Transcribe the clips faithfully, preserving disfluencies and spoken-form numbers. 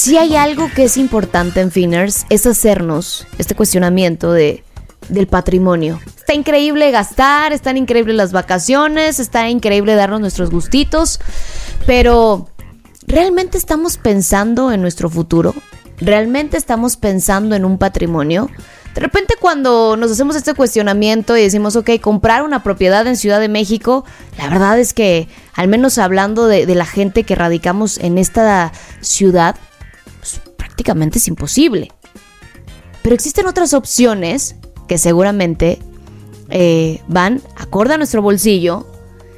si hay algo que es importante en Finners, es hacernos este cuestionamiento de, del patrimonio. Está increíble gastar, están increíbles las vacaciones, está increíble darnos nuestros gustitos, pero ¿realmente estamos pensando en nuestro futuro? ¿Realmente estamos pensando en un patrimonio? De repente cuando nos hacemos este cuestionamiento y decimos, ok, comprar una propiedad en Ciudad de México, la verdad es que, al menos hablando de, de la gente que radicamos en esta ciudad, pues, prácticamente es imposible. Pero existen otras opciones que seguramente eh, van acorde a nuestro bolsillo.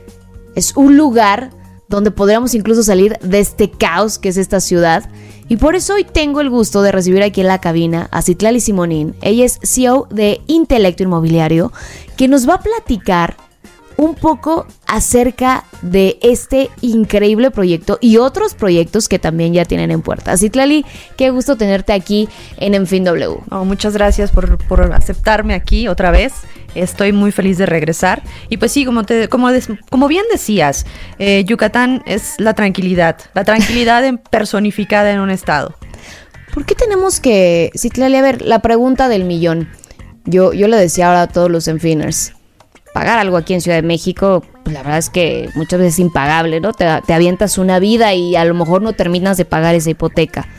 Es un lugar donde podríamos incluso salir de este caos que es esta ciudad. Y por eso hoy tengo el gusto de recibir aquí en la cabina a Citlali Simonín. Ella es C E O de Intelecto Inmobiliario, que nos va a platicar un poco acerca de este increíble proyecto y otros proyectos que también ya tienen en puerta. Citlali, qué gusto tenerte aquí en En Fin W. Oh, muchas gracias por, por aceptarme aquí otra vez. Estoy muy feliz de regresar. Y pues sí, como, te, como, des, como bien decías, eh, Yucatán es la tranquilidad, la tranquilidad en personificada en un estado. ¿Por qué tenemos que, Citlali, a ver, la pregunta del millón? Yo, yo le decía ahora a todos los Enfiners, pagar algo aquí en Ciudad de México, pues la verdad es que muchas veces es impagable, ¿no? Te, te avientas una vida y a lo mejor no terminas de pagar esa hipoteca.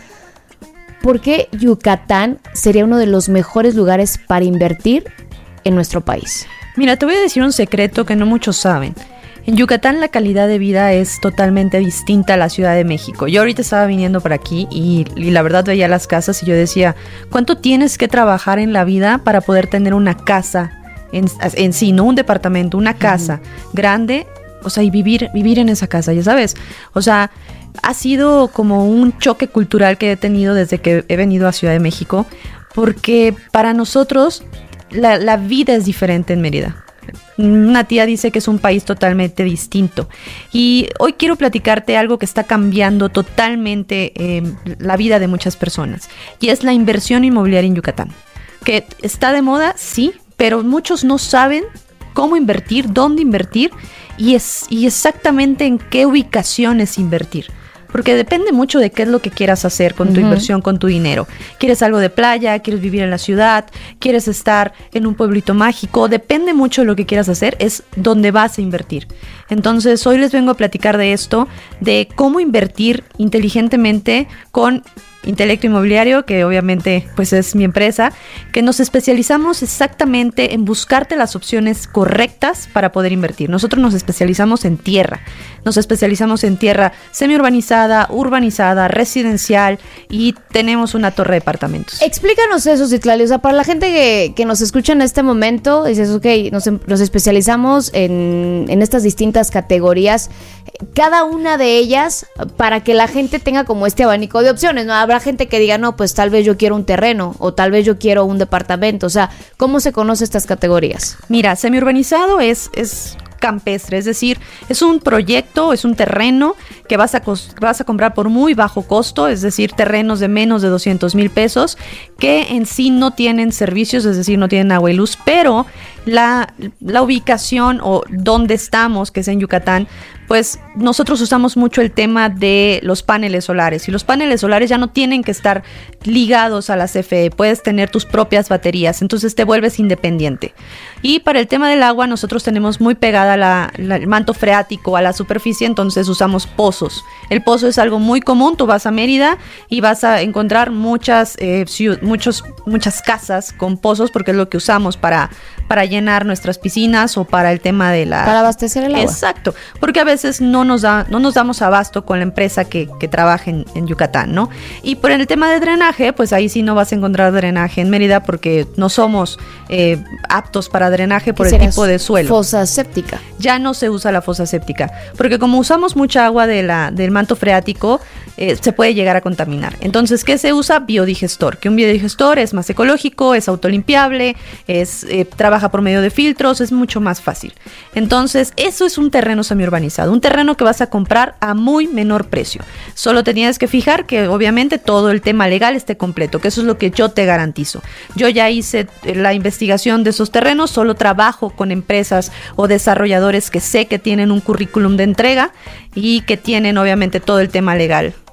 ¿Por qué Yucatán sería uno de los mejores lugares para invertir en nuestro país? Mira, te voy a decir un secreto que no muchos saben. En Yucatán la calidad de vida es totalmente distinta a la Ciudad de México. Yo ahorita estaba viniendo por aquí y, y la verdad veía las casas y yo decía, ¿cuánto tienes que trabajar en la vida para poder tener una casa en, en sí, no un departamento, una casa uh-huh. grande, o sea, y vivir, vivir en esa casa, ya sabes? O sea, ha sido como un choque cultural que he tenido desde que he venido a Ciudad de México, porque para nosotros la, la vida es diferente en Mérida. Una tía dice que es un país totalmente distinto. Y hoy quiero platicarte algo que está cambiando totalmente eh, la vida de muchas personas. Y es la inversión inmobiliaria en Yucatán. Que está de moda, sí, pero muchos no saben cómo invertir, dónde invertir y, es, y exactamente en qué ubicaciones invertir. Porque depende mucho de qué es lo que quieras hacer con tu uh-huh. inversión, con tu dinero. ¿Quieres algo de playa? ¿Quieres vivir en la ciudad? ¿Quieres estar en un pueblito mágico? Depende mucho de lo que quieras hacer, es donde vas a invertir. Entonces, hoy les vengo a platicar de esto, de cómo invertir inteligentemente con Intelecto Inmobiliario, que obviamente pues es mi empresa, que nos especializamos exactamente en buscarte las opciones correctas para poder invertir. Nosotros nos especializamos en tierra, nos especializamos en tierra semi-urbanizada, urbanizada, residencial y tenemos una torre de departamentos. Explícanos eso, Citlali, o sea, para la gente que, que nos escucha en este momento, dices, ok, nos, nos especializamos en, en estas distintas categorías, cada una de ellas, para que la gente tenga como este abanico de opciones, ¿no? Habrá gente que diga, no, pues tal vez yo quiero un terreno o tal vez yo quiero un departamento. O sea, ¿cómo se conocen estas categorías? Mira, semiurbanizado es, es campestre, es decir, es un proyecto, es un terreno que vas a, cos- vas a comprar por muy bajo costo, es decir, terrenos de menos de doscientos mil pesos que en sí no tienen servicios, es decir, no tienen agua y luz, pero la, la ubicación o donde estamos, que es en Yucatán, pues nosotros usamos mucho el tema de los paneles solares y los paneles solares ya no tienen que estar ligados a la C F E, puedes tener tus propias baterías, entonces te vuelves independiente. Y para el tema del agua nosotros tenemos muy pegada la, la, el manto freático a la superficie, entonces usamos pozos. El pozo es algo muy común, tú vas a Mérida y vas a encontrar muchas, eh, ciud- muchos, muchas casas con pozos porque es lo que usamos para, para llenar nuestras piscinas o para el tema de la... Para abastecer el agua. Exacto, porque a veces no nos da, no nos damos abasto con la empresa que, que trabaja en, en Yucatán, ¿no? Y por el tema de drenaje, pues ahí sí no vas a encontrar drenaje en Mérida porque no somos eh, aptos para drenaje por el tipo de suelo. Fosa séptica. Ya no se usa la fosa séptica, porque como usamos mucha agua de la, del manto freático, eh, se puede llegar a contaminar. Entonces, ¿qué se usa? Biodigestor, que un biodigestor es más ecológico, es autolimpiable, es, eh, trabaja por medio de filtros, es mucho más fácil. Entonces, eso es un terreno semiurbanizado, un terreno que vas a comprar a muy menor precio. Solo te tienes que fijar que obviamente todo el tema legal esté completo, que eso es lo que yo te garantizo. Yo ya hice la investigación de esos terrenos, solo trabajo con empresas o desarrolladores que sé que tienen un currículum de entrega y que tienen obviamente todo el tema legal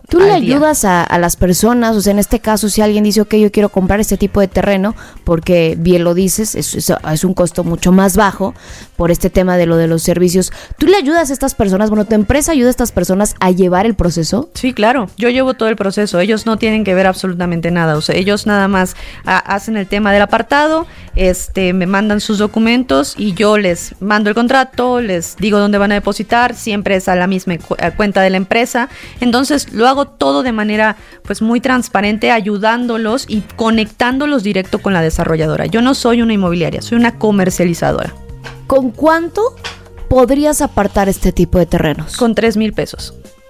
¿Tú le ayudas a, a las personas? O sea, en este caso, si alguien dice, ok, yo quiero comprar este tipo de terreno, porque bien lo dices, es, es, es un costo mucho más bajo por este tema de lo de los servicios. ¿Tú le ayudas a estas personas? Bueno, ¿tu empresa ayuda a estas personas a llevar el proceso? Sí, claro. Yo llevo todo el proceso. Ellos no tienen que ver absolutamente nada. O sea, ellos nada más a, hacen el tema del apartado, este, me mandan sus documentos y yo les mando el contrato, les digo dónde van a depositar, siempre es a la misma cu- a cuenta de la empresa. Entonces, lo hago todo de manera pues muy transparente, ayudándolos y conectándolos directo con la desarrolladora. Yo no soy una inmobiliaria, soy una comercializadora. ¿Con cuánto podrías apartar este tipo de terrenos? Con tres mil pesos.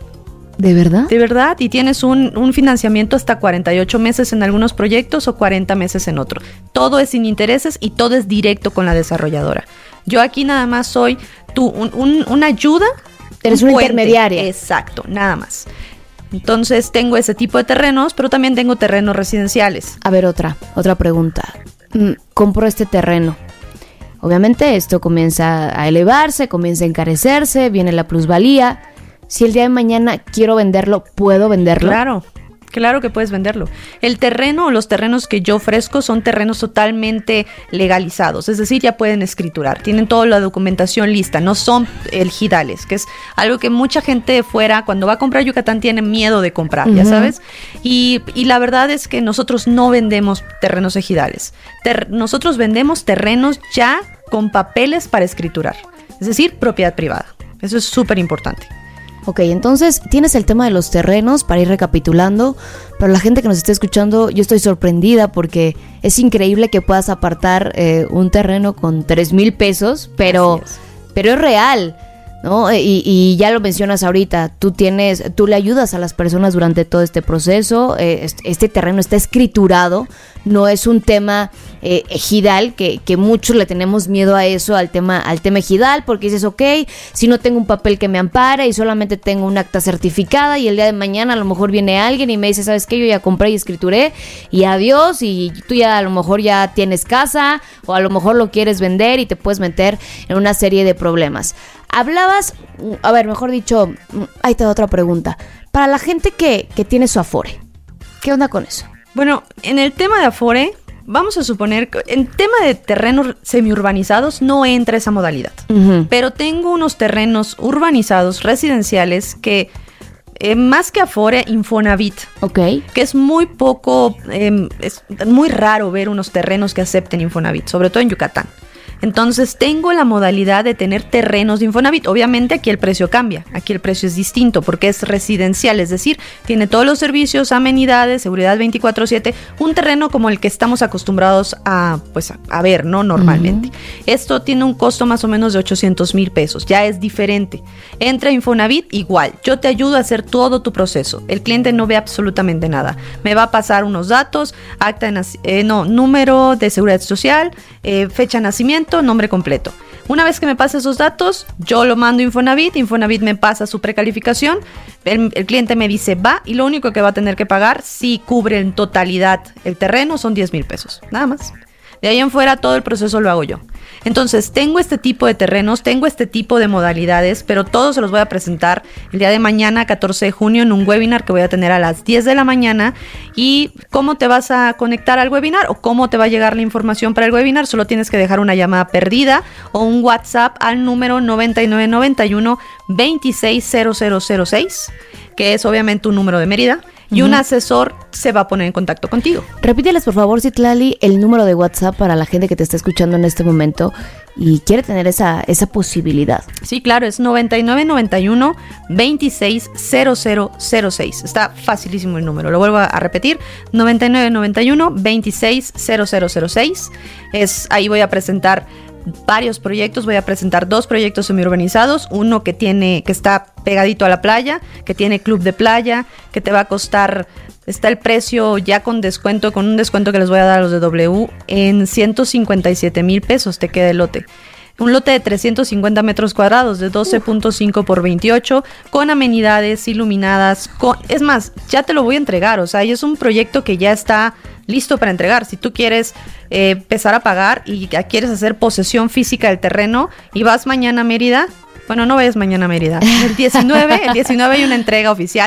¿De verdad? De verdad, y tienes un, un financiamiento hasta cuarenta y ocho meses en algunos proyectos o cuarenta meses en otro. Todo es sin intereses y todo es directo con la desarrolladora. Yo aquí nada más soy tú, un, un, una ayuda. Eres un una puente. Intermediaria. Exacto, nada más. Entonces tengo ese tipo de terrenos, pero también tengo terrenos residenciales. A ver, otra, otra pregunta. Mm, compro este terreno. Obviamente esto comienza a elevarse, comienza a encarecerse, viene la plusvalía. Si el día de mañana quiero venderlo, ¿puedo venderlo? Claro, claro que puedes venderlo. El terreno o los terrenos que yo ofrezco son terrenos totalmente legalizados, es decir, ya pueden escriturar, tienen toda la documentación lista, no son ejidales, que es algo que mucha gente de fuera cuando va a comprar Yucatán tiene miedo de comprar, uh-huh. ya sabes, y, y la verdad es que nosotros no vendemos terrenos ejidales, Ter- nosotros vendemos terrenos ya con papeles para escriturar, es decir, propiedad privada, eso es súper importante. Ok, entonces tienes el tema de los terrenos para ir recapitulando, pero la gente que nos esté escuchando, yo estoy sorprendida porque es increíble que puedas apartar eh, un terreno con tres mil pesos, pero es. pero es real, ¿no? Y, y ya lo mencionas ahorita, tú tienes, tú le ayudas a las personas durante todo este proceso, eh, este, este terreno está escriturado, no es un tema eh, ejidal, que, que muchos le tenemos miedo a eso, al tema, al tema ejidal, porque dices, ok, si no tengo un papel que me ampare y solamente tengo un acta certificada y el día de mañana a lo mejor viene alguien y me dice, ¿sabes qué? Yo ya compré y escrituré y adiós, y tú ya a lo mejor ya tienes casa o a lo mejor lo quieres vender y te puedes meter en una serie de problemas. Hablabas, a ver, mejor dicho, ahí te doy otra pregunta. Para la gente que, que tiene su Afore, ¿qué onda con eso? Bueno, en el tema de Afore, vamos a suponer que en tema de terrenos semiurbanizados no entra esa modalidad. Uh-huh. Pero tengo unos terrenos urbanizados, residenciales, que eh, más que Afore, Infonavit. Ok. Que es muy poco, eh, es muy raro ver unos terrenos que acepten Infonavit, sobre todo en Yucatán. Entonces tengo la modalidad de tener terrenos de Infonavit. Obviamente aquí el precio cambia, aquí el precio es distinto porque es residencial, es decir, tiene todos los servicios, amenidades, seguridad veinticuatro siete, un terreno como el que estamos acostumbrados a, pues, a ver, ¿no? Normalmente. Uh-huh. Esto tiene un costo más o menos de ochocientos mil pesos, ya es diferente. Entra Infonavit, igual, yo te ayudo a hacer todo tu proceso, el cliente no ve absolutamente nada, me va a pasar unos datos, acta de nac- eh, no, número de seguridad social, eh, fecha de nacimiento, nombre completo. Una vez que me pasa esos datos, yo lo mando a Infonavit, Infonavit me pasa su precalificación, el, el cliente me dice va, y lo único que va a tener que pagar si cubre en totalidad el terreno son diez mil pesos, nada más. De ahí en fuera todo el proceso lo hago yo. Entonces tengo este tipo de terrenos, tengo este tipo de modalidades, pero todos se los voy a presentar el día de mañana, catorce de junio, en un webinar que voy a tener a las diez de la mañana. ¿Y cómo te vas a conectar al webinar o cómo te va a llegar la información para el webinar? Solo tienes que dejar una llamada perdida o un WhatsApp al número noventa y nueve noventa y uno veintiséis cero cero cero seis, que es obviamente un número de Mérida. Y uh-huh. un asesor se va a poner en contacto contigo. Repíteles, por favor, Citlali, el número de WhatsApp para la gente que te está escuchando en este momento y quiere tener esa, esa posibilidad. Sí, claro, es noventa y nueve noventa y uno veintiséis cero cero cero seis. Está facilísimo el número, lo vuelvo a repetir, noventa y nueve noventa y uno veintiséis cero cero cero seis. Es, ahí voy a presentar varios proyectos, voy a presentar dos proyectos semiurbanizados, uno que tiene, que está pegadito a la playa, que tiene club de playa, que te va a costar, está el precio ya con descuento, con un descuento que les voy a dar a los de W, en ciento cincuenta y siete mil pesos te queda el lote. Un lote de trescientos cincuenta metros cuadrados de doce punto cinco por veintiocho, con amenidades iluminadas, con, es más, ya te lo voy a entregar, o sea, y es un proyecto que ya está listo para entregar. Si tú quieres eh, empezar a pagar y quieres hacer posesión física del terreno y vas mañana a Mérida, bueno, no vayas mañana a Mérida, el diecinueve, el diecinueve hay una entrega oficial,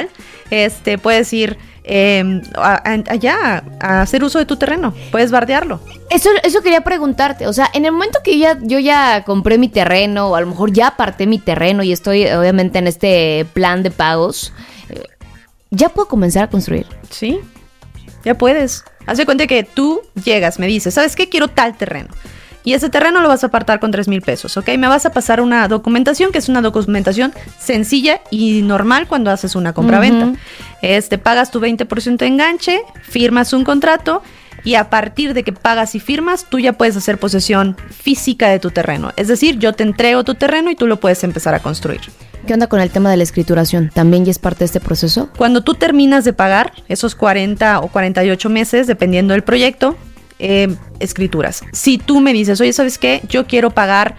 este, puedes ir eh, a, a, allá a hacer uso de tu terreno, puedes bardearlo. Eso, eso quería preguntarte, o sea, en el momento que yo ya, yo ya compré mi terreno, o a lo mejor ya aparté mi terreno y estoy obviamente en este plan de pagos, eh, ¿ya puedo comenzar a construir? Sí, ya puedes. Haz de cuenta que tú llegas, me dices, ¿sabes qué? Quiero tal terreno. Y ese terreno lo vas a apartar con tres mil pesos, ¿ok? Me vas a pasar una documentación, que es una documentación sencilla y normal cuando haces una compra-venta. Uh-huh. Este, pagas tu veinte por ciento de enganche, firmas un contrato y a partir de que pagas y firmas, tú ya puedes hacer posesión física de tu terreno. Es decir, yo te entrego tu terreno y tú lo puedes empezar a construir. ¿Qué onda con el tema de la escrituración? ¿También ya es parte de este proceso? Cuando tú terminas de pagar esos cuarenta o cuarenta y ocho meses, dependiendo del proyecto, Eh, escrituras. Si tú me dices, oye, ¿sabes qué? Yo quiero pagar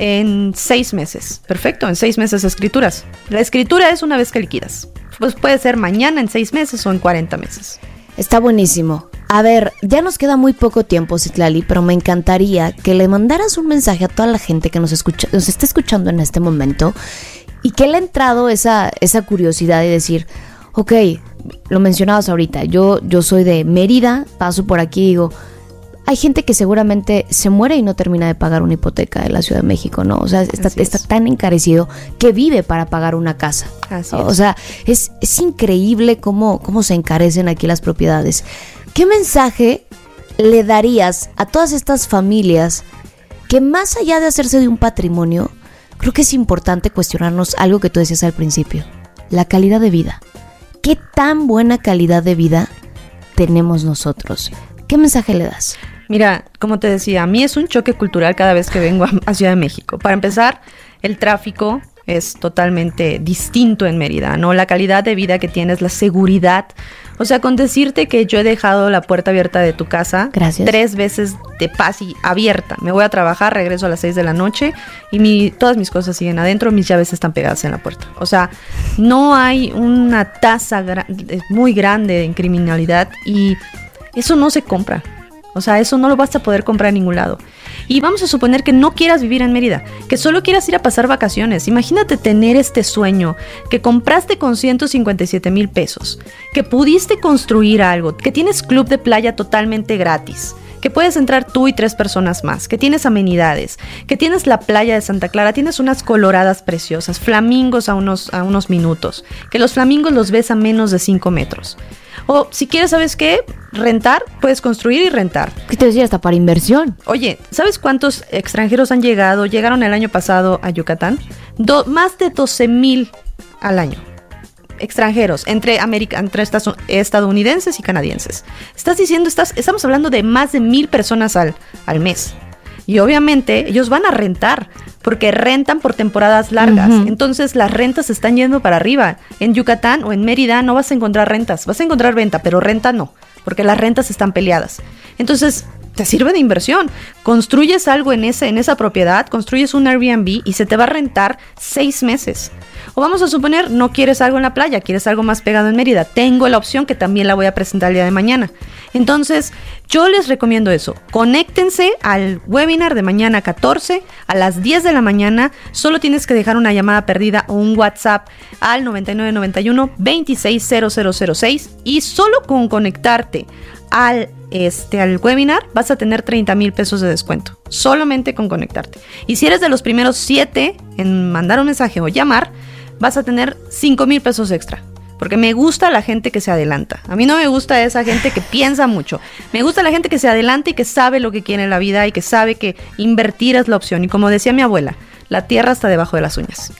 en seis meses. Perfecto, en seis meses escrituras. La escritura es una vez que liquidas. Pues puede ser mañana, en seis meses o en cuarenta meses. Está buenísimo. A ver, ya nos queda muy poco tiempo, Citlali, pero me encantaría que le mandaras un mensaje a toda la gente que nos escucha, nos está escuchando en este momento y que le ha entrado esa, esa curiosidad de decir, ok, lo mencionabas ahorita, yo, yo soy de Mérida, paso por aquí y digo, hay gente que seguramente se muere y no termina de pagar una hipoteca en la Ciudad de México, ¿no? O sea, está, está tan encarecido que vive para pagar una casa. Así o es. sea, es, es increíble cómo, cómo se encarecen aquí las propiedades. ¿Qué mensaje le darías a todas estas familias que más allá de hacerse de un patrimonio, creo que es importante cuestionarnos algo que tú decías al principio, la calidad de vida? ¿Qué tan buena calidad de vida tenemos nosotros? ¿Qué mensaje le das? Mira, como te decía, a mí es un choque cultural cada vez que vengo a, a Ciudad de México. Para empezar, el tráfico es totalmente distinto en Mérida, ¿no? La calidad de vida que tienes, la seguridad. O sea, con decirte que yo he dejado la puerta abierta de tu casa Gracias. tres veces de paz y abierta. Me voy a trabajar, regreso a las seis de la noche y mi, todas mis cosas siguen adentro, mis llaves están pegadas en la puerta. O sea, no hay una tasa gra- muy grande en criminalidad y eso no se compra. O sea, eso no lo vas a poder comprar en ningún lado. Y vamos a suponer que no quieras vivir en Mérida, que solo quieras ir a pasar vacaciones. Imagínate tener este sueño que compraste con ciento cincuenta y siete mil pesos, que pudiste construir algo, que tienes club de playa totalmente gratis, que puedes entrar tú y tres personas más, que tienes amenidades, que tienes la playa de Santa Clara, tienes unas coloradas preciosas, flamingos a unos, a unos minutos, que los flamingos los ves a menos de cinco metros. O si quieres, ¿sabes qué? Rentar, puedes construir y rentar. ¿Qué te decía? Hasta para inversión. Oye, ¿sabes cuántos extranjeros han llegado? Llegaron el año pasado a Yucatán. Do- más de doce mil al año. Extranjeros, entre, América, entre estas, estadounidenses y canadienses. Estás diciendo, estás, estamos hablando de más de mil personas al, al mes. Y obviamente ellos van a rentar, porque rentan por temporadas largas. Uh-huh. Entonces las rentas están yendo para arriba. En Yucatán o en Mérida no vas a encontrar rentas. Vas a encontrar venta, pero renta no, porque las rentas están peleadas. Entonces te sirve de inversión. Construyes algo en, ese, en esa propiedad, construyes un Airbnb y se te va a rentar seis meses. O vamos a suponer, no quieres algo en la playa, quieres algo más pegado en Mérida. Tengo la opción que también la voy a presentar el día de mañana. Entonces, yo les recomiendo eso. Conéctense al webinar de mañana catorce a las diez de la mañana. Solo tienes que dejar una llamada perdida o un WhatsApp al noventa y nueve noventa y uno veintiséis cero cero cero seis y solo con conectarte al, este, al webinar vas a tener treinta mil pesos de descuento. Solamente con conectarte. Y si eres de los primeros siete en mandar un mensaje o llamar, vas a tener cinco mil pesos extra. Porque me gusta la gente que se adelanta. A mí no me gusta esa gente que piensa mucho. Me gusta la gente que se adelanta y que sabe lo que quiere en la vida y que sabe que invertir es la opción. Y como decía mi abuela, la tierra está debajo de las uñas.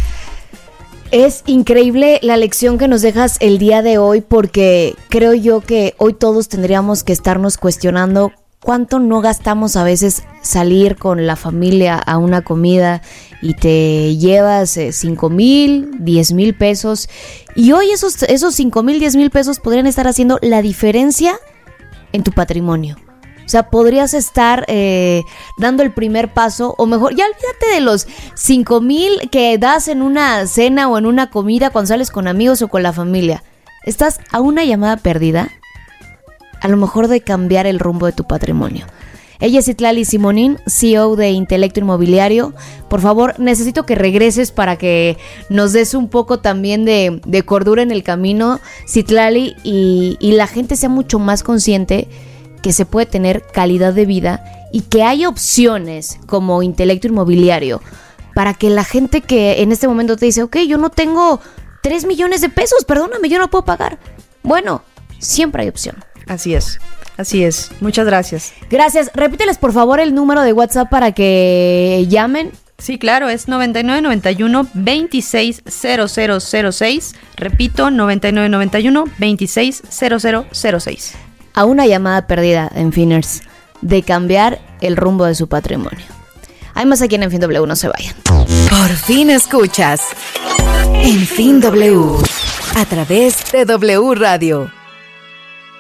Es increíble la lección que nos dejas el día de hoy, porque creo yo que hoy todos tendríamos que estarnos cuestionando cuánto no gastamos a veces salir con la familia a una comida y te llevas eh, cinco mil, diez mil pesos, y hoy esos, esos cinco mil, diez mil pesos podrían estar haciendo la diferencia en tu patrimonio. O sea, podrías estar eh, dando el primer paso, o mejor, ya olvídate de los cinco mil que das en una cena o en una comida cuando sales con amigos o con la familia. Estás a una llamada perdida, a lo mejor, de cambiar el rumbo de tu patrimonio. Ella es Citlali Simonín, C E O de Intelecto Inmobiliario. Por favor, necesito que regreses para que nos des un poco también de, de cordura en el camino, Citlali, y, y la gente sea mucho más consciente que se puede tener calidad de vida y que hay opciones como Intelecto Inmobiliario para que la gente que en este momento te dice, ok, yo no tengo tres millones de pesos, perdóname, yo no puedo pagar. Bueno, siempre hay opción. Así es, así es. Muchas gracias. Gracias. Repíteles, por favor, el número de WhatsApp para que llamen. Sí, claro, es noventa y nueve noventa y uno veintiséis cero cero cero seis. Repito, noventa y nueve noventa y uno veintiséis cero cero cero seis. A una llamada perdida en Finners de cambiar el rumbo de su patrimonio. Hay más aquí en En Fin W, no se vayan. Por fin escuchas En Fin W a través de W Radio.